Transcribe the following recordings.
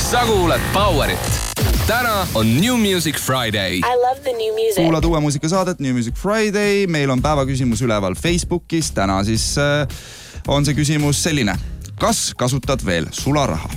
Sa kuuled Powerit. Täna on New Music Friday. I love the new music. Kuulad uue muusikasaadet New Music Friday. Meil on päevaküsimus üleval Facebookis. Täna siis on see küsimus selline. Kas kasutad veel sularaha?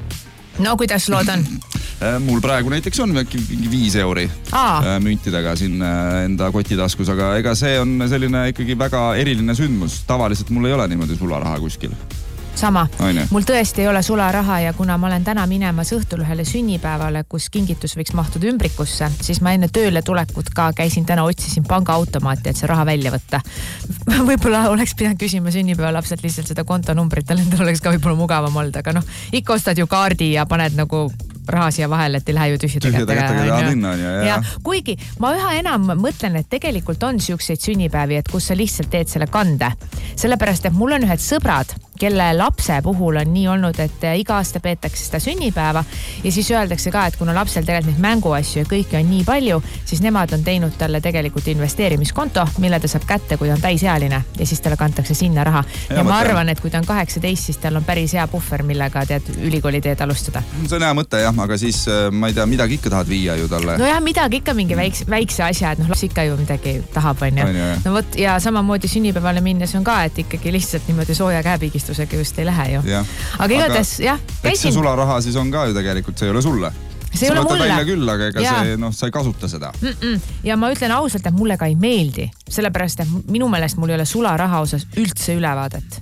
No kuidas lood on? Mul praegu näiteks on mingi 5 euri müntidega siin enda kotitaskus, aga ega see on selline ikkagi väga eriline sündmus. Tavaliselt mul ei ole niimoodi sularaha kuskil. Sama. Mul tõesti ei ole sularaha ja kuna ma olen täna minemas õhtul ühele sünnipäevale, kus kingitus võiks mahtuda ümbrikusse, siis ma enne tööle tulekut ka käisin täna, otsisin pangaautomaati, et see raha välja võtta. Võib-olla oleks pidanud küsima sünnipäeva lapselt lihtsalt seda kontonumbrit, tal endal oleks ka võib-olla mugavam olnud, aga ikka ostad ju kaardi ja paned nagu raha siia vahel, et ei lähe ju tühjadega. Kuigi ma üha enam mõtlen, et tegelikult on siukseid sünnipäevi, et kus sa lihtsalt teed selle kande. Sellepärast, et mul on ühed sõbrad, kelle lapse puhul on nii olnud, et iga aasta peetakse seda sünnipäeva ja siis öeldakse ka, et kuna lapsel tegelikult neid mänguasju ja kõiki on nii palju, siis nemad on teinud talle tegelikult investeerimiskonto, mille ta saab kätte, kui ta on täisealine ja siis talle kantakse sinna raha. Ja ma arvan, et kui ta on 18, siis tal on päris hea puffer, millega tead ülikooli teed alustada. See on hea mõte jah, aga siis ma ei tea, midagi ikka tahad viia ju talle. No jah, midagi ikka mingi väikse asja, et laps ikka ju midagi tahab, on ju. No võt, ja samamoodi sünnipäevale minnes on ka, et ikkagi lihtsalt niimoodi sooja käepigistusega just ei lähe ju. Aga igatahes, jah, käisin. See sularaha siis on ka ju tegelikult, see ei ole sulle. See ei ole mulle. Välja küll, aga ega see, sa ei kasuta seda. Ja ma ütlen ausalt, et mulle ka ei meeldi. Sellepärast, et minu meelest mul ei ole sularaha osas üldse ülevaadet.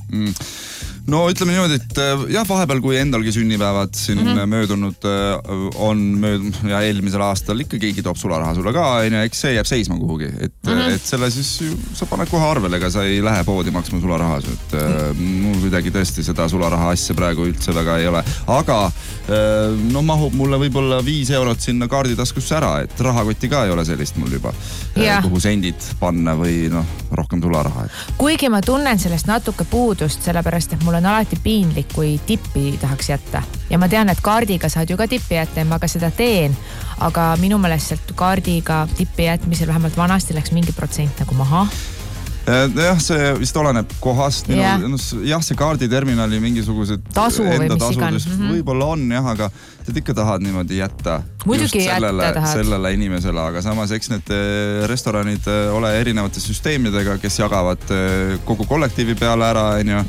No ütleme niimoodi, et jah, vahepeal kui endalgi sünnipäevad siin möödunud on ja eelmisel aastal ikka keegi toob sularaha sulle ka, eks see jääb seisma kuhugi. Et selle siis sa paned kohe arvele, ega sa ei lähe poodi maksma sularahas. Mul kuidagi tõesti seda sularaha asja praegu üldse väga ei ole. Aga mahub mulle võib-olla 5 eurot sinna kaarditaskusse ära, et rahakoti ka ei ole sellist mul juba, kuhu sendid panna või rohkem sularaha. Kuigi ma tunnen sellest natuke puudust, sellepärast, et mul on alati piinlik, kui tippi tahaks jätta. Ja ma tean, et kaardiga saad ju ka tippi jätta ja ma ka seda teen. Aga minu meelest sealt kaardiga tippi jätmisel vähemalt vanasti läks mingi protsent nagu maha. Jah, see vist oleneb kohast. Jah, see kaarditerminali mingisugused tasu või mis iganes. Võib-olla on jah, aga tead ikka tahad niimoodi jätta muidugi just sellele inimesele, aga samas eks need restoranid ole erinevate süsteemidega, kes jagavad kogu kollektiivi peale ära,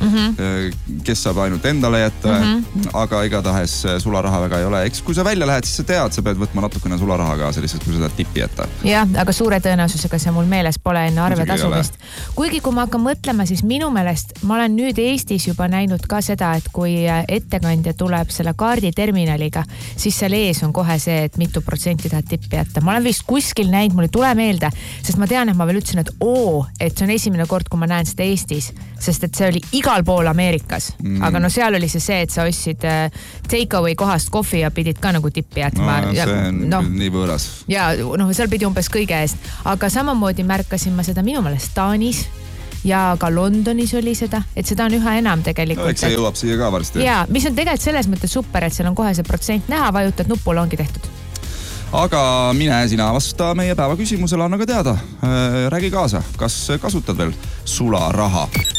kes saab ainult endale jätta, aga igatahes sularaha väga ei ole. Eks kui sa välja lähed, siis sa tead, sa pead võtma natukene sularaha ka sellised, kui sa tahad tippi jätta. Jah, aga suure tõenäosusega see mul meeles pole enne arve tasumist. Kuigi kui ma hakkan mõtlema, siis minu meelest ma olen nüüd Eestis juba näinud ka seda, et kui ettekandja tuleb selle kaarditerminaliga, siis seal ees on kohe see, et mitu protsenti tahad tippi jätta. Ma olen vist kuskil näinud, mul ei tule meelde, sest ma tean, et ma veel ütlesin, et et see on esimene kord, kui ma näen seda Eestis, sest et see oli igal pool Ameerikas. Aga seal oli see, et sa ostsid takeaway kohast kohvi ja pidid ka nagu tippi jätma. See on nii võõras. Ja seal pidi umbes kõige eest. Aga samamoodi märkasin ma seda minu meelest Taanis ja ka Londonis oli seda, et seda on üha enam tegelikult. Eks see jõuab siia ka varsti. Ja, mis on tegelikult selles mõttes super, et seal on kohe see protsent näha, vajutad nupule, ongi tehtud. Aga mine sina vasta meie päeva küsimusele, anna ka teada. Räägi kaasa, kas kasutad veel sularaha?